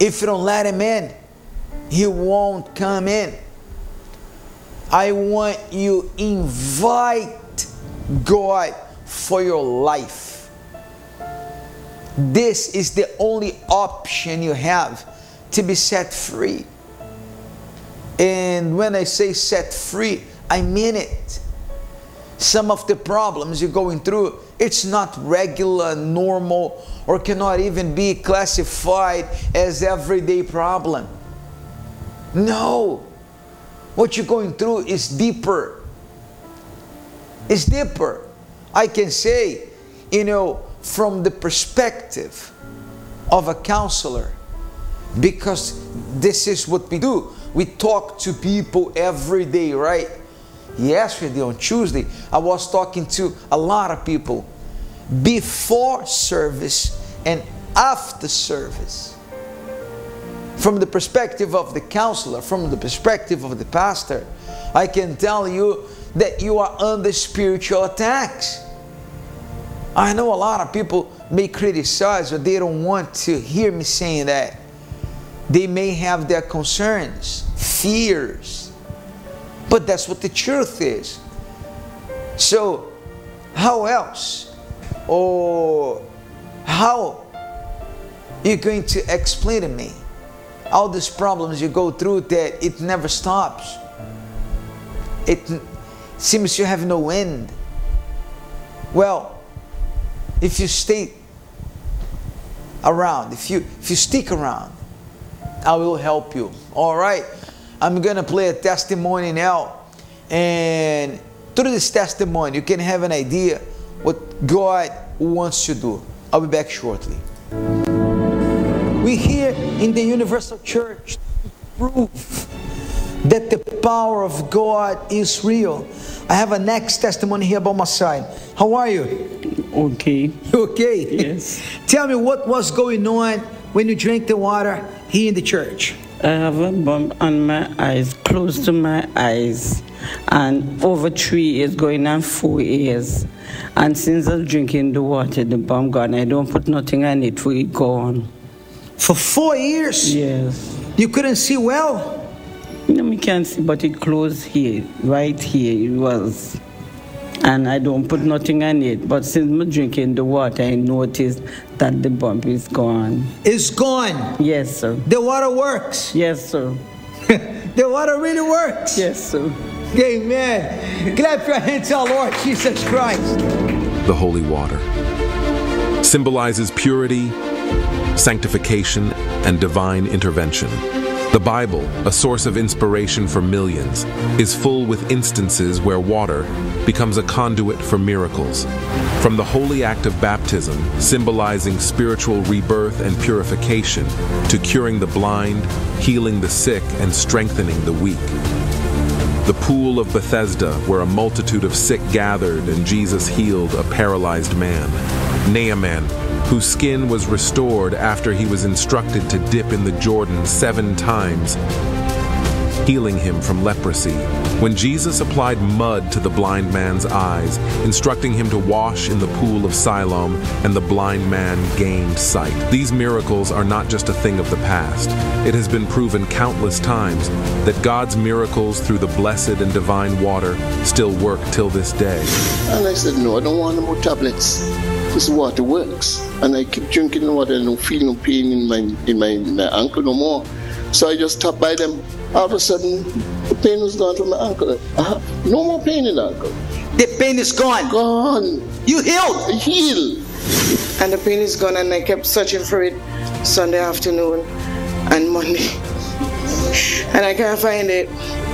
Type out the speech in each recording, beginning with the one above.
If you don't let him in, he won't come in. I want you to invite God for your life. This is the only option you have to be set free. And when I say set free, I mean it. Some of the problems you're going through, it's not regular, normal, or cannot even be classified as everyday problem. No. What you're going through is deeper. It's deeper. I can say, from the perspective of a counselor, because this is what we do. We talk to people every day, right? Yesterday on Tuesday, I was talking to a lot of people before service and after service. From the perspective of the counselor, from the perspective of the pastor, I can tell you that you are under spiritual attacks. I know a lot of people may criticize, but they don't want to hear me saying that. They may have their concerns, fears, but that's what the truth is. So, how else? Or how you're going to explain to me all these problems you go through that it never stops? It seems you have no end. Well, if you stay around, if you stick around, I will help you. All right? I'm going to play a testimony now. And through this testimony, you can have an idea what God wants to do. I'll be back shortly. We're here in the Universal Church to prove that the power of God is real. I have a next testimony here by my side. How are you? Okay. You okay? Yes. Tell me what was going on when you drank the water here in the church. I have a bump on my eyes, close to my eyes, and over 3 years, going on 4 years. And since I'm drinking the water, the bump gone. I don't put nothing on it for it gone. For 4 years? Yes. You couldn't see well? No, I can't see, but it closed here, right here it was. And I don't put nothing on it. But since I'm drinking the water, I noticed that the bump is gone. It's gone? Yes, sir. The water works? Yes, sir. The water really works? Yes, sir. Amen. Clap your hands to our Lord Jesus Christ. The holy water symbolizes purity, sanctification, and divine intervention. The Bible, a source of inspiration for millions, is full with instances where water becomes a conduit for miracles. From the holy act of baptism, symbolizing spiritual rebirth and purification, to curing the blind, healing the sick, and strengthening the weak. The pool of Bethesda, where a multitude of sick gathered and Jesus healed a paralyzed man. Naaman, whose skin was restored after he was instructed to dip in the Jordan 7 times, healing him from leprosy. When Jesus applied mud to the blind man's eyes, instructing him to wash in the pool of Siloam, and the blind man gained sight. These miracles are not just a thing of the past. It has been proven countless times that God's miracles through the blessed and divine water still work till this day. And I said, no, I don't want no more tablets. This water works. And I keep drinking the water and I don't feel no pain in my ankle no more. So I just stopped by them. All of a sudden, the pain was gone from my ankle. I have no more pain in the ankle. The pain is gone? Gone. You healed? I healed. And the pain is gone, and I kept searching for it Sunday afternoon and Monday. And I can't find it.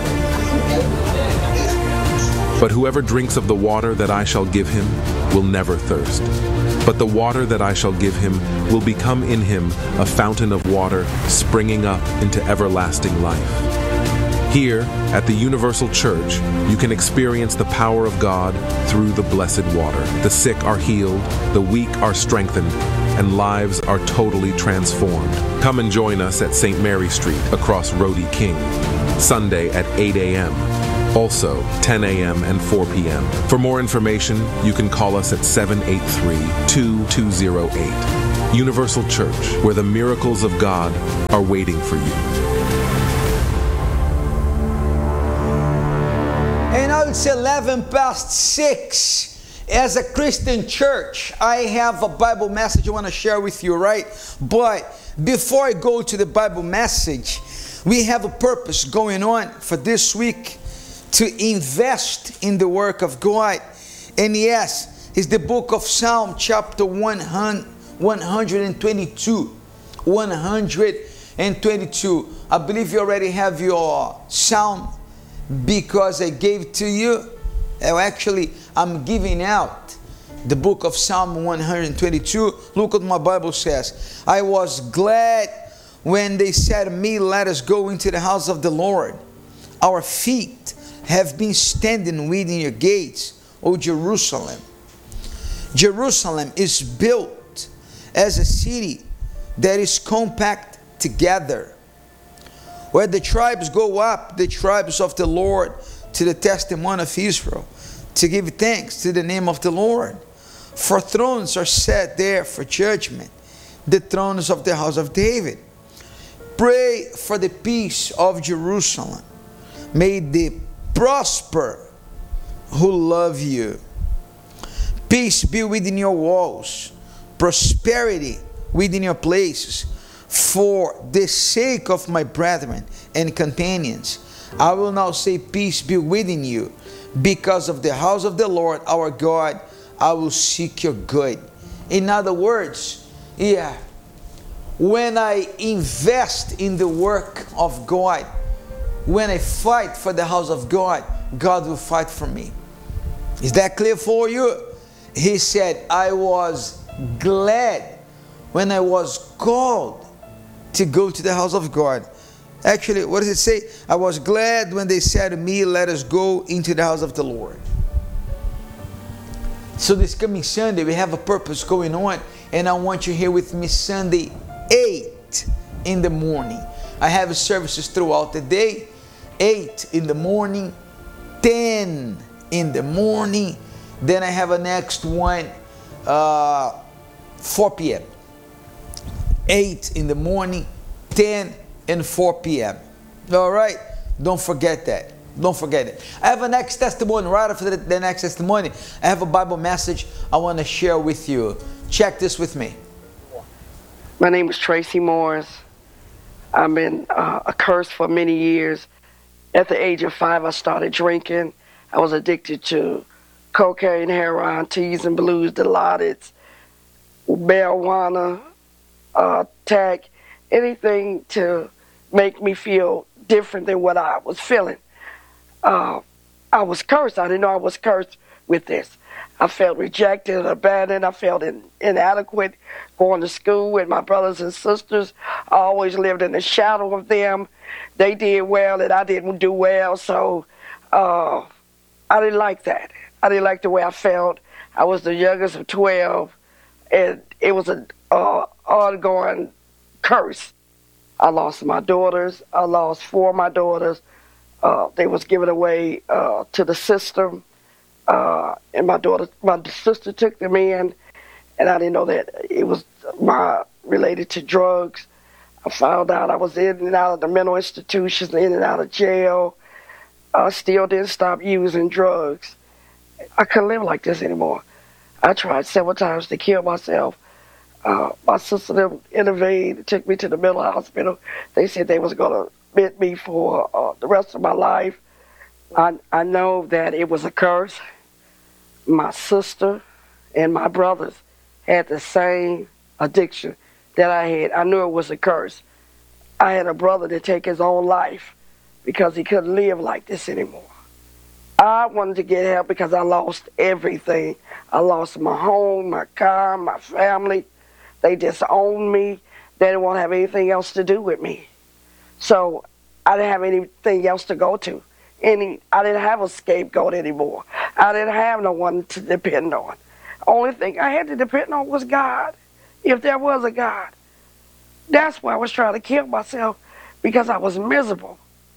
But whoever drinks of the water that I shall give him will never thirst. But the water that I shall give him will become in him a fountain of water springing up into everlasting life. Here, at the Universal Church, you can experience the power of God through the blessed water. The sick are healed, the weak are strengthened, and lives are totally transformed. Come and join us at St. Mary Street across Rhodey King, Sunday at 8 a.m., also 10 a.m. and 4 p.m. For more information, you can call us at 783-2208. Universal Church, where the miracles of God are waiting for you. And now it's 6:11. As a Christian church, I have a Bible message I want to share with you, right? But before I go to the Bible message, we have a purpose going on for this week to invest in the work of God. And yes, it's the book of Psalm chapter 122. 122. I believe you already have your Psalm because I gave to you. Actually, I'm giving out the book of Psalm 122. Look what my Bible says. I was glad when they said to me, let us go into the house of the Lord. Our feet have been standing within your gates, O Jerusalem. Jerusalem is built as a city that is compact together, where the tribes go up, the tribes of the Lord, to the testimony of Israel, to give thanks to the name of the Lord. For thrones are set there for judgment, the thrones of the house of David. Pray for the peace of Jerusalem. May they prosper who love you. Peace be within your walls, prosperity within your places. For the sake of my brethren and companions, I will now say, peace be within you. Because of the house of the Lord our God, I will seek your good. In other words, when I invest in the work of God, when I fight for the house of God, God will fight for me. Is that clear for you? He said, I was glad when I was called to go to the house of God. Actually, what does it say? I was glad when they said to me, let us go into the house of the Lord. So this coming Sunday, we have a purpose going on, and I want you here with me Sunday 8 in the morning. I have services throughout the day, 8 in the morning, 10 in the morning. Then I have a next one, 4 p.m. 8 in the morning, 10 and 4 p.m. All right? Don't forget that. Don't forget it. I have a next testimony. Right after the next testimony, I have a Bible message I want to share with you. Check this with me. My name is Tracy Morris. I've been a curse for many years. At the age of 5, I started drinking. I was addicted to cocaine, heroin, teas and blues, Dilaudid, marijuana, tack, anything to make me feel different than what I was feeling. I was cursed. I didn't know I was cursed with this. I felt rejected and abandoned. I felt inadequate going to school with my brothers and sisters. I always lived in the shadow of them. They did well and I didn't do well, so I didn't like that. I didn't like the way I felt. I was the youngest of 12, and it was an ongoing curse. I lost my daughters. I lost 4 of my daughters. They was given away to the system, and my sister took them in, and I didn't know that it was related to drugs. I found out I was in and out of the mental institutions, in and out of jail. I still didn't stop using drugs. I couldn't live like this anymore. I tried several times to kill myself. My sister them intervened, took me to the mental hospital. They said they was going to admit me for the rest of my life. I know that it was a curse. My sister and my brothers had the same addiction that I had. I knew it was a curse. I had a brother to take his own life because he couldn't live like this anymore. I wanted to get help because I lost everything. I lost my home, my car, my family. They disowned me. They didn't want to have anything else to do with me. So I didn't have anything else to go to. I didn't have a scapegoat anymore. I didn't have no one to depend on. Only thing I had to depend on was God, if there was a God. That's why I was trying to kill myself, because I was miserable.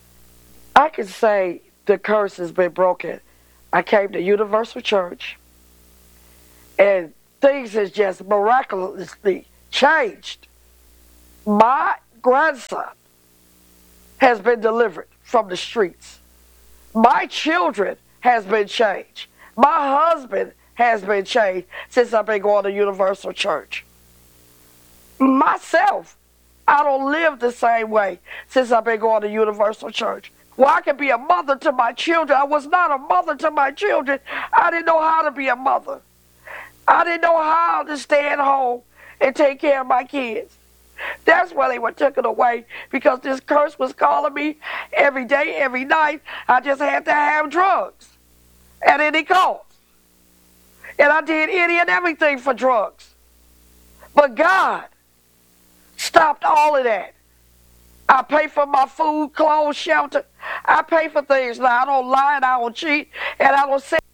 I could say the curse has been broken. I came to Universal Church, and things has just miraculously changed. My grandson has been delivered from the streets. My children has been changed. My husband has been changed since I've been going to Universal Church. Myself, I don't live the same way since I've been going to Universal Church. Well, I can be a mother to my children. I was not a mother to my children. I didn't know how to be a mother. I didn't know how to stay at home and take care of my kids. That's why they were taken away, because this curse was calling me every day, every night. I just had to have drugs at any cost. And I did any and everything for drugs. But God stopped all of that. I pay for my food, clothes, shelter. I pay for things now. I don't lie and I don't cheat and I don't say